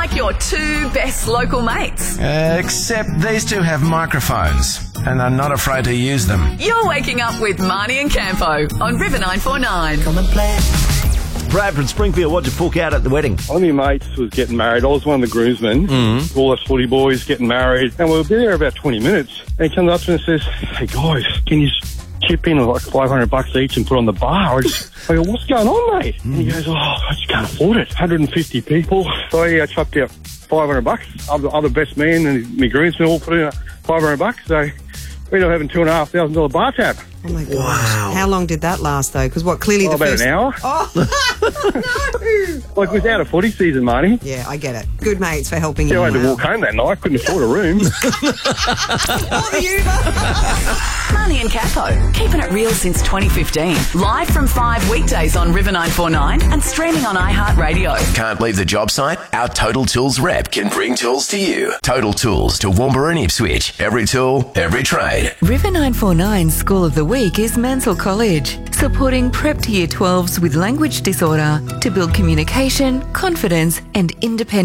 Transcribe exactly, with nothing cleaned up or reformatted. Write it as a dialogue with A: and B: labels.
A: like your two best local mates.
B: Uh, except these two have microphones and are not afraid to use them.
A: You're waking up with Marnie and Campo on River nine four nine.
C: Come and play.
D: Brad from Springfield, what'd you book out at the wedding?
E: One of my mates was getting married. I was one of the groomsmen. Mm-hmm. All us footy boys getting married. And we were there about twenty minutes. And he comes up to me and says, hey, guys, can you chip in like five hundred bucks each and put on the bar? I, just, I go, what's going on, mate? Mm. And he goes, oh, I just can't afford it. one hundred fifty people. So yeah, I chucked out five hundred bucks. I'm, I'm the best man and my groomsmen all put in five hundred bucks. So we ended up having two and a half thousand dollar bar tab.
F: Oh my God.
D: Wow.
F: How long did that last though? Because what, clearly
E: Oh,
F: the
E: about
F: first...
E: an hour.
F: Oh, no.
E: Like, it was out of footy season, Marnie.
F: Yeah, I get it. Good mates for helping
E: Yeah,
F: you.
E: I had to
F: out.
E: walk home that night. I couldn't afford a room.
F: Oh, the Uber.
A: Marnie and Campo, keeping it real since twenty fifteen. Live from five weekdays on River nine four nine and streaming on iHeartRadio.
B: Can't leave the job site? Our Total Tools rep can bring tools to you. Total Tools to Toowoomba and Ipswich. Every tool, every trade.
G: River nine four nine School of the Week is Mansell College, supporting prep to year twelves with language disorder to build communication, confidence and independence.